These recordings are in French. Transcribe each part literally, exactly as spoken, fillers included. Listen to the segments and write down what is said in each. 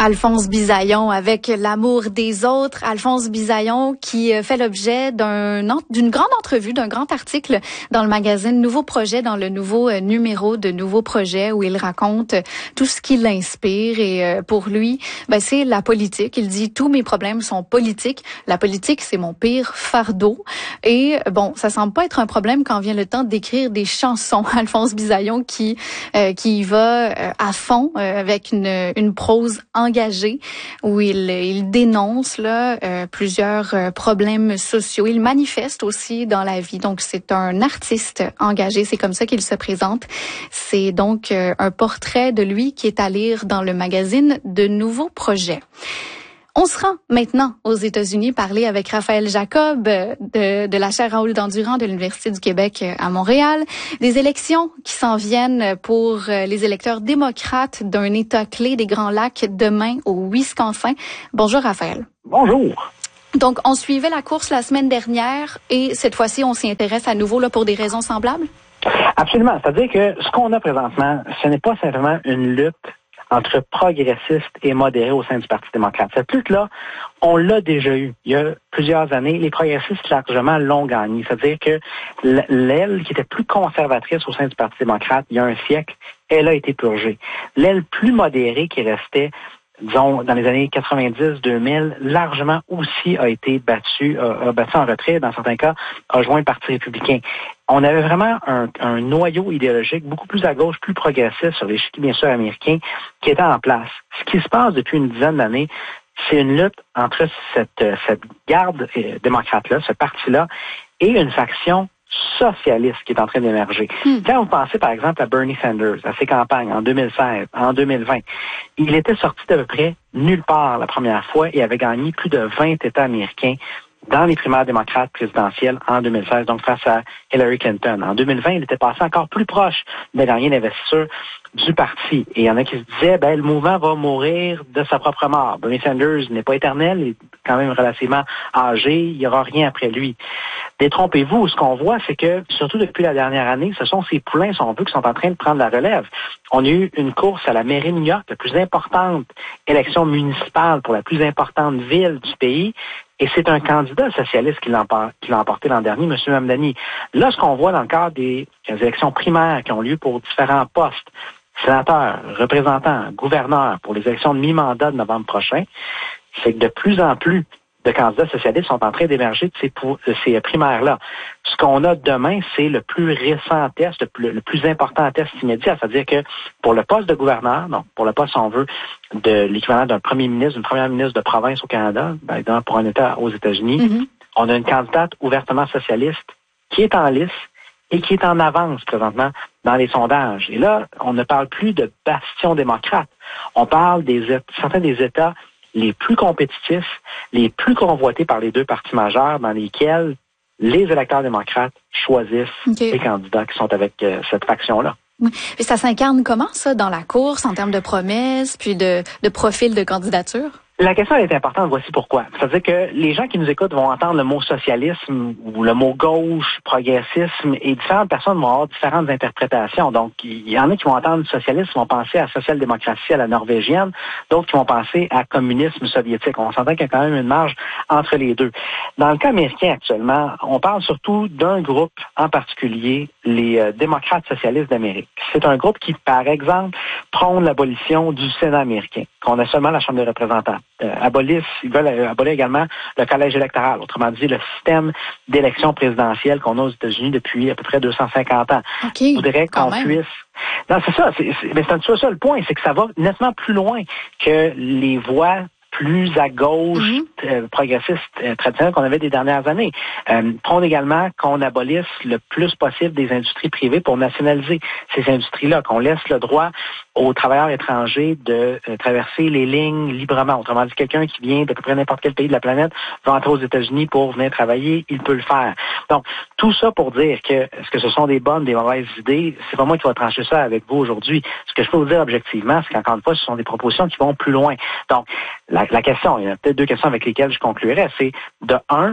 Alphonse Bisaillon avec l'amour des autres. Alphonse Bisaillon qui fait l'objet d'un d'une grande entrevue, d'un grand article dans le magazine Nouveau Projet, dans le nouveau numéro de Nouveau Projet où il raconte tout ce qui l'inspire. Et pour lui, ben, c'est la politique. Il dit tous mes problèmes sont politiques. La politique, c'est mon pire fardeau. Et bon, ça semble pas être un problème quand vient le temps d'écrire des chansons. Alphonse Bisaillon qui euh, qui y va euh, à fond euh, avec une une prose engagé, où il, il dénonce là euh, plusieurs euh, problèmes sociaux. Il manifeste aussi dans la vie. Donc, c'est un artiste engagé. C'est comme ça qu'il se présente. C'est donc euh, un portrait de lui qui est à lire dans le magazine de Nouveau Projet. On se rend maintenant aux États-Unis parler avec Raphaël Jacob de, de la chaire Raoul Dandurand de l'Université du Québec à Montréal. Des élections qui s'en viennent pour les électeurs démocrates d'un État clé des Grands Lacs demain au Wisconsin. Bonjour Raphaël. Bonjour. Donc, on suivait la course la semaine dernière et cette fois-ci, on s'y intéresse à nouveau là pour des raisons semblables? Absolument. C'est-à-dire que ce qu'on a présentement, ce n'est pas simplement une lutte entre progressistes et modérés au sein du Parti démocrate. Cette lutte-là, on l'a déjà eue il y a plusieurs années. Les progressistes, largement, l'ont gagnée. C'est-à-dire que l'aile qui était plus conservatrice au sein du Parti démocrate il y a un siècle, elle a été purgée. L'aile plus modérée qui restait, disons, dans les années quatre-vingt-dix deux mille, largement aussi a été battue, a, a battu en retrait, dans certains cas, a joint le Parti républicain. On avait vraiment un, un noyau idéologique beaucoup plus à gauche, plus progressiste sur l'échiquier, bien sûr, américain, qui était en place. Ce qui se passe depuis une dizaine d'années, c'est une lutte entre cette, cette garde euh, démocrate-là, ce parti-là, et une faction socialiste qui est en train d'émerger. Hmm. Quand vous pensez, par exemple, à Bernie Sanders, à ses campagnes en deux mille seize, en deux mille vingt, il était sorti d'à peu près nulle part la première fois et avait gagné plus de vingt États américains dans les primaires démocrates présidentielles en deux mille seize, donc face à Hillary Clinton. En deux mille vingt, il était passé encore plus proche de gagner l'investiture du parti. Et il y en a qui se disaient, ben, le mouvement va mourir de sa propre mort. Bernie Sanders n'est pas éternel, il est quand même relativement âgé, il n'y aura rien après lui. Détrompez-vous, ce qu'on voit, c'est que, surtout depuis la dernière année, ce sont ces poulains, si on veut, qui sont en train de prendre la relève. On a eu une course à la mairie de New York, la plus importante élection municipale pour la plus importante ville du pays. Et c'est un candidat socialiste qui l'a emporté l'an dernier, M. Mamdani. Là, ce qu'on voit dans le cadre des élections primaires qui ont lieu pour différents postes, sénateurs, représentants, gouverneurs, pour les élections de mi-mandat de novembre prochain, c'est que de plus en plus de candidats socialistes sont en train d'émerger de ces, de ces primaires-là. Ce qu'on a demain, c'est le plus récent test, le plus, le plus important test immédiat. C'est-à-dire que pour le poste de gouverneur, donc pour le poste, si on veut, de l'équivalent d'un premier ministre, d'une première ministre de province au Canada, par exemple pour un État aux États-Unis, mm-hmm. on a une candidate ouvertement socialiste qui est en lice et qui est en avance présentement dans les sondages. Et là, on ne parle plus de bastion démocrate. On parle des certains des États les plus compétitifs, les plus convoités par les deux partis majeurs, dans lesquels les électeurs démocrates choisissent okay. les candidats qui sont avec euh, cette faction-là. Oui. Et ça s'incarne comment, ça, dans la course, en termes de promesses, puis de, de profil de candidature? La question elle est importante, voici pourquoi. C'est-à-dire que les gens qui nous écoutent vont entendre le mot socialisme ou le mot gauche, progressisme, et différentes personnes vont avoir différentes interprétations. Donc, il y en a qui vont entendre socialisme, vont penser à social-démocratie à la norvégienne, d'autres qui vont penser à communisme soviétique. On s'entend qu'il y a quand même une marge entre les deux. Dans le cas américain actuellement, on parle surtout d'un groupe en particulier, les euh, démocrates socialistes d'Amérique. C'est un groupe qui, par exemple, prône l'abolition du Sénat américain, qu'on a seulement la Chambre des représentants. Euh, abolissent, ils veulent euh, abolir également le collège électoral, autrement dit le système d'élection présidentielle qu'on a aux États-Unis depuis à peu près deux cent cinquante ans. Okay, je voudrais qu'on puisse... Non, c'est ça, c'est, c'est, mais c'est ça le point, c'est que ça va nettement plus loin que les voix plus à gauche, mm-hmm. euh, progressiste euh, traditionnelle qu'on avait des dernières années. Euh, prône également qu'on abolisse le plus possible des industries privées pour nationaliser ces industries-là, qu'on laisse le droit aux travailleurs étrangers de euh, traverser les lignes librement. Autrement dit, quelqu'un qui vient d'à peu près n'importe quel pays de la planète va entrer aux États-Unis pour venir travailler, il peut le faire. Donc, tout ça pour dire que est-ce que ce sont des bonnes, des mauvaises idées, c'est pas moi qui vais trancher ça avec vous aujourd'hui. Ce que je peux vous dire objectivement, c'est qu'encore une fois, ce sont des propositions qui vont plus loin. Donc, la, la question, il y a peut-être deux questions avec lesquelles je conclurai, c'est de un,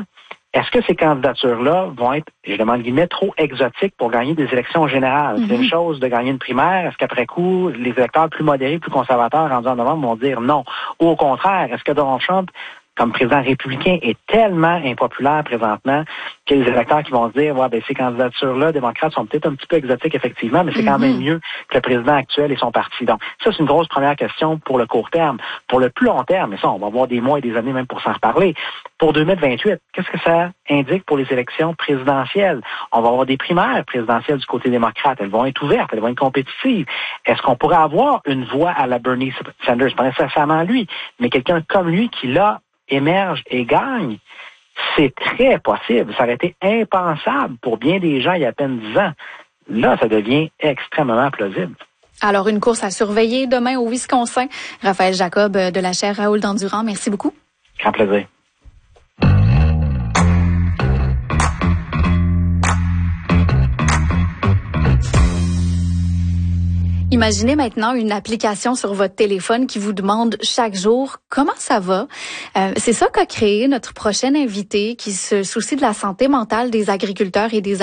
Est-ce que ces candidatures-là vont être, je demande guillemets, trop exotiques pour gagner des élections générales? Mm-hmm. C'est une chose de gagner une primaire. Est-ce qu'après coup, les électeurs plus modérés, plus conservateurs, rendus en novembre, vont dire non? Ou au contraire, est-ce que Donald Trump, comme président républicain, est tellement impopulaire présentement que les électeurs qui vont se dire, ouais, ben, ces candidatures-là, démocrates, sont peut-être un petit peu exotiques, effectivement, mais c'est mm-hmm. quand même mieux que le président actuel et son parti. Donc, ça, c'est une grosse première question pour le court terme. Pour le plus long terme, mais ça, on va avoir des mois et des années même pour s'en reparler. Pour deux mille vingt-huit, qu'est-ce que ça indique pour les élections présidentielles? On va avoir des primaires présidentielles du côté démocrate. Elles vont être ouvertes, elles vont être compétitives. Est-ce qu'on pourrait avoir une voix à la Bernie Sanders? Pas nécessairement lui, mais quelqu'un comme lui qui, là, émerge et gagne? C'est très possible. Ça aurait été impensable pour bien des gens il y a à peine dix ans. Là, ça devient extrêmement plausible. Alors, une course à surveiller demain au Wisconsin. Raphaël Jacob de la chaire Raoul Dandurand, merci beaucoup. Grand plaisir. Imaginez maintenant une application sur votre téléphone qui vous demande chaque jour comment ça va. Euh, c'est ça qu'a créé notre prochain invité qui se soucie de la santé mentale des agriculteurs et des